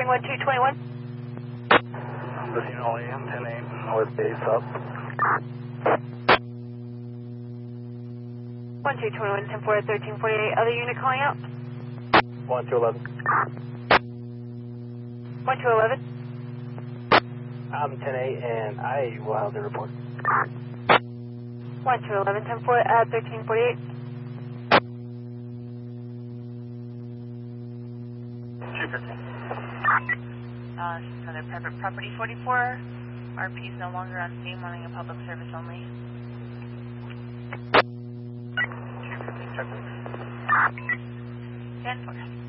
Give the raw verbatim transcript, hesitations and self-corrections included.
Spring one two two one. Listening only M ten eight with base up. one two two one, ten four, thirteen forty-eight. Other unit calling out? one two eleven. one two eleven. I'm ten eight and I will have the report. one two eleven, ten four, at thirteen forty-eight. two fifteen. Uh, this is another private property forty-four. R P is no longer on scene, wanting a public service only. two fifteen, check please. ten four.